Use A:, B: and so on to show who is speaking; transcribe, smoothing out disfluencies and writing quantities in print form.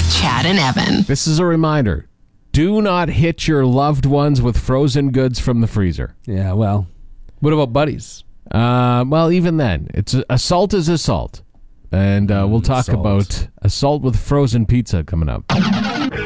A: Chad and Evan.
B: This is a reminder. Do not hit your loved ones with frozen goods from the freezer.
C: Yeah, well, what about buddies?
B: Well, even then, assault is assault. And we'll talk about assault with frozen pizza coming up.